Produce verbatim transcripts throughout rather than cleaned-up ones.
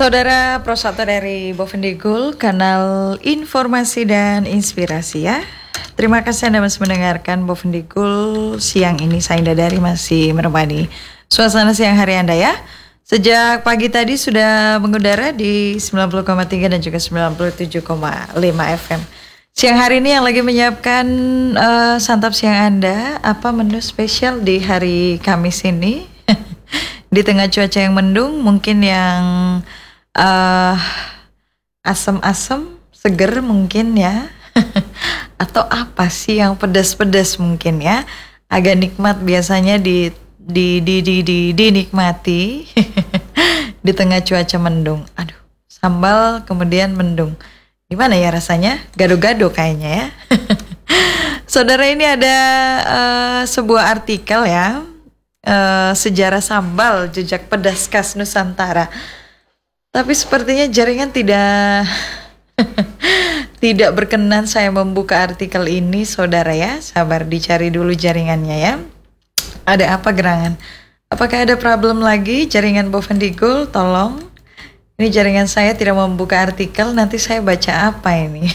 Saudara Prosato dari Bovendigul, kanal informasi dan inspirasi ya. Terima kasih Anda masih mendengarkan Bovendigul siang ini. Saya Indah Dari masih menemani suasana siang hari Anda ya. Sejak pagi tadi sudah mengudara di sembilan puluh koma tiga dan juga sembilan puluh tujuh koma lima F M. Siang hari ini yang lagi menyiapkan uh, santap siang Anda, apa menu spesial di hari Kamis ini? Di tengah cuaca yang mendung, mungkin yang uh, asam-asam, seger mungkin ya. Atau apa sih yang pedas-pedas mungkin ya. Agak nikmat biasanya di di di di, di dinikmati di tengah cuaca mendung. Aduh, sambal kemudian mendung. Gimana ya rasanya? Gado-gado kayaknya ya. Saudara, ini ada uh, sebuah artikel ya. Uh, sejarah sambal jejak pedas khas Nusantara. Tapi sepertinya jaringan tidak tidak berkenan saya membuka artikel ini, saudara ya. Sabar, dicari dulu jaringannya ya. Ada apa gerangan? Apakah ada problem lagi jaringan Bovendigul? Tolong. Ini jaringan saya tidak membuka artikel, nanti saya baca apa ini?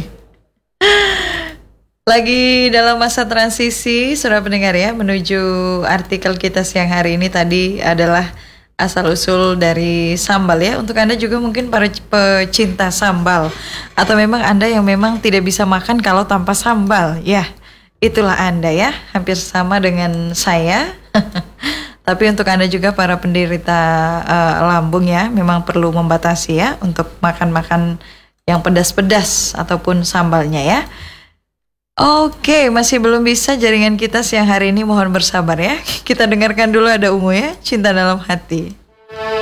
Lagi dalam masa transisi, saudara pendengar ya, menuju artikel kita siang hari ini tadi adalah asal-usul dari sambal ya. Untuk Anda juga mungkin para pecinta sambal, atau memang Anda yang memang tidak bisa makan kalau tanpa sambal. Ya, itulah Anda ya, hampir sama dengan saya. Tapi untuk Anda juga para penderita uh, lambung ya, memang perlu membatasi ya untuk makan-makan yang pedas-pedas ataupun sambalnya ya. Oke, masih belum bisa jaringan kita siang hari ini, mohon bersabar ya. Kita dengarkan dulu ada Ungu ya, Cinta Dalam Hati.